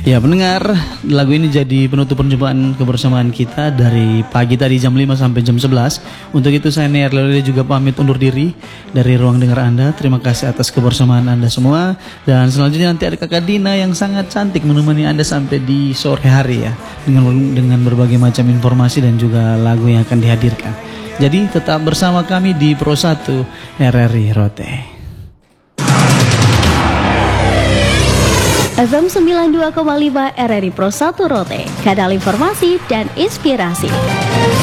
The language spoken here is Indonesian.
Ya pendengar, lagu ini jadi penutup perjumpaan kebersamaan kita dari pagi tadi jam 5 sampai jam 11. Untuk itu saya Near Lele juga pamit undur diri dari ruang dengar Anda. Terima kasih atas kebersamaan Anda semua. Dan selanjutnya nanti ada Kakak Dina yang sangat cantik menemani Anda sampai di sore hari ya, dengan berbagai macam informasi dan juga lagu yang akan dihadirkan. Jadi tetap bersama kami di Pro 1 RRI Rote. FM 92,5 RRI Pro 1 Rote, kanal informasi dan inspirasi.